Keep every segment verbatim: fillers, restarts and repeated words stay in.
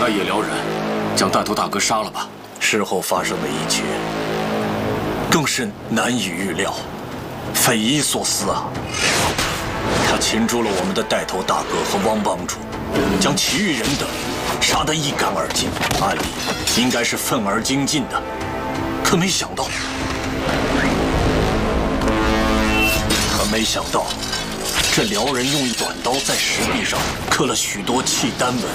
该也撩人，将带头大哥杀了吧。 事后发生的一切，更是难以预料，匪夷所思啊！他擒住了我们的带头大哥和汪帮主，将其余人等杀得一干二净，按理应该是愤而精进的，可没想到，可没想到，这辽人用一短刀在石壁上刻了许多契丹文。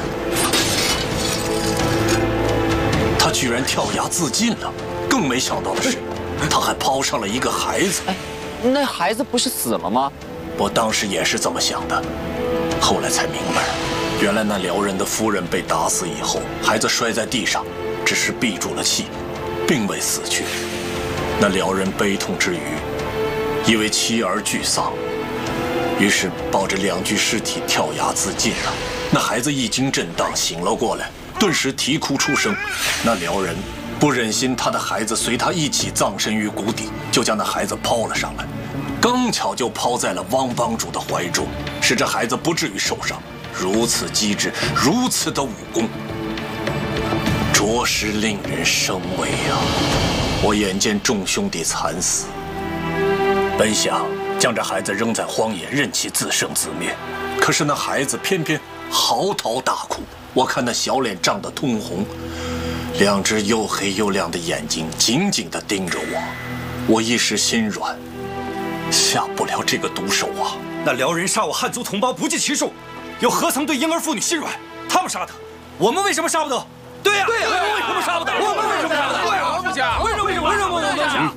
他居然跳崖自尽了，更没想到的是，他还抛上了一个孩子。 哎，那孩子不是死了吗？ 我当时也是这么想的，后来才明白，原来那辽人的夫人被打死以后，孩子摔在地上，只是闭住了气，并未死去。那辽人悲痛之余，以为妻儿俱丧，于是抱着两具尸体跳崖自尽了。那孩子一经震荡醒了过来，顿时啼哭出声。那辽人不忍心他的孩子随他一起葬身于谷底，就将那孩子抛了上来，刚巧就抛在了汪帮主的怀中，使这孩子不至于受伤。如此机智，如此的武功，着实令人生畏啊！我眼见众兄弟惨死，本想将这孩子扔在荒野，任其自生自灭，可是那孩子偏偏嚎啕大哭。我看那小脸涨得通红，两只又黑又亮的眼睛紧紧地盯着我，我一时心软，下不了这个毒手啊！ 那辽人杀我汉族同胞不计其数，又何曾对婴儿妇女心软？他们杀得，我们为什么杀不得？对呀，对呀，为什么杀不得？我们为什么杀不得？对呀，不讲，为什么为什么为什么我们讲？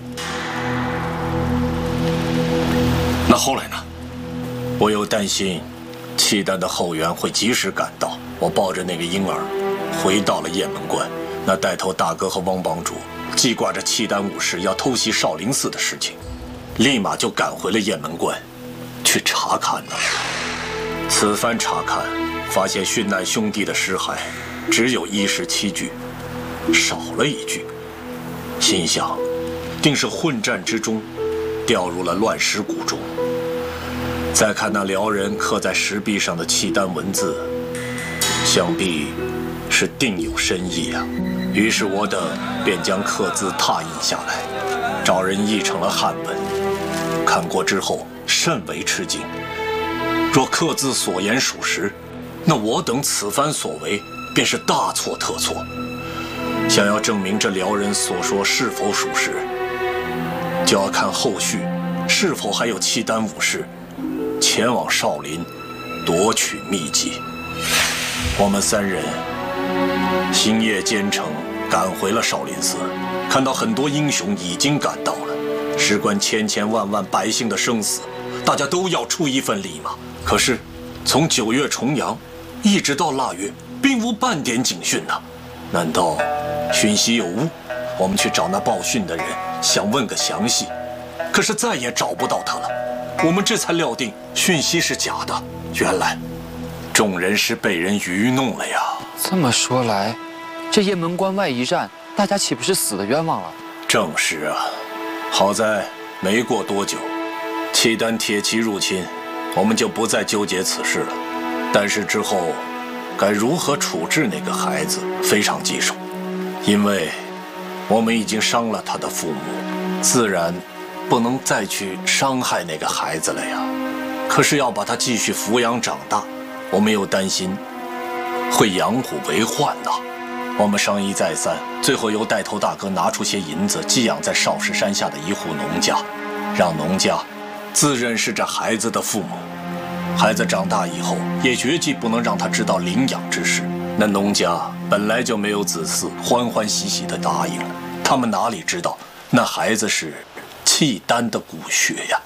那后来呢？我又担心契丹的后援会及时赶到，我抱着那个婴儿回到了雁门关。那带头大哥和汪帮主记挂着契丹武士要偷袭少林寺的事情，立马就赶回了雁门关去查看呢。此番查看，发现殉难兄弟的尸骸只有一十七具，少了一具，心想定是混战之中掉入了乱石谷中。再看那辽人刻在石壁上的契丹文字，想必是定有深意啊。于是我等便将刻字拓印下来，找人译成了汉文。看过之后甚为吃惊，若刻字所言属实，那我等此番所为便是大错特错。想要证明这辽人所说是否属实，就要看后续是否还有契丹武士前往少林夺取秘籍。我们三人星夜兼程赶回了少林寺，看到很多英雄已经赶到了，事关千千万万百姓的生死，大家都要出一份力嘛。可是从九月重阳一直到腊月，并无半点警讯呢。难道讯息有误？我们去找那报讯的人，想问个详细，可是再也找不到他了。我们这才料定讯息是假的，原来众人是被人愚弄了呀。 这么说来，这雁门关外一战，大家岂不是死得冤枉了？ 正是啊，好在没过多久，契丹铁骑入侵，我们就不再纠结此事了。但是之后该如何处置那个孩子，非常棘手，因为我们已经伤了他的父母，自然不能再去伤害那个孩子了呀。可是要把他继续抚养长大，我们又担心会养虎为患呐。我们商议再三，最后由带头大哥拿出些银子寄养在少室山下的一户农家，让农家自认是这孩子的父母。孩子长大以后，也绝技不能让他知道领养之事。那农家本来就没有子嗣，欢欢喜喜地答应了。他们哪里知道，那孩子是契丹的骨血呀！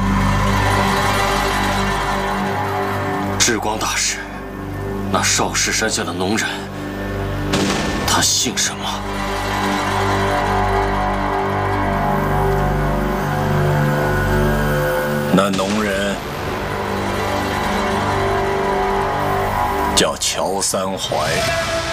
智光大师，那少室山下的农人，他姓什么？ 那农人叫乔三槐。